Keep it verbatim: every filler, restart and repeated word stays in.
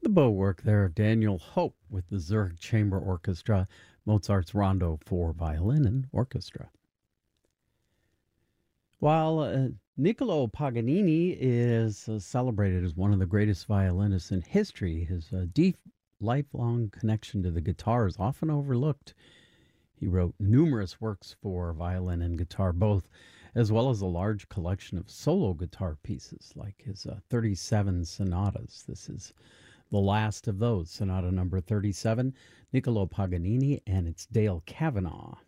The bow work there of Daniel Hope with the Zurich Chamber Orchestra, Mozart's Rondo for Violin and Orchestra. While uh, Niccolo Paganini is uh, celebrated as one of the greatest violinists in history, his uh, deep, lifelong connection to the guitar is often overlooked. He wrote numerous works for violin and guitar both, as well as a large collection of solo guitar pieces, like his uh, thirty-seven sonatas. This is the last of those, Sonata number thirty-seven, Niccolo Paganini, and it's Dale Kavanagh.